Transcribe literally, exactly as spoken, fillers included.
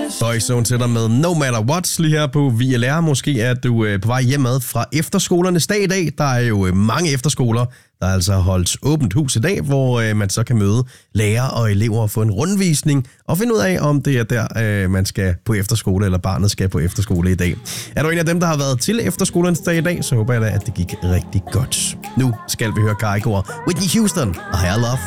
Boyzone til dig med No Matter What lige her på V L R. Måske er du øh, på vej hjemad fra efterskolernes dag i dag. Der er jo øh, mange efterskoler, der altså har holdt åbent hus i dag, hvor øh, man så kan møde lærere og elever og få en rundvisning og finde ud af, om det er der, øh, man skal på efterskole, eller barnet skal på efterskole i dag. Er du en af dem, der har været til efterskolernes dag i dag, så håber jeg da, at det gik rigtig godt. Nu skal vi høre Kygo og Whitney Houston og Higher Love.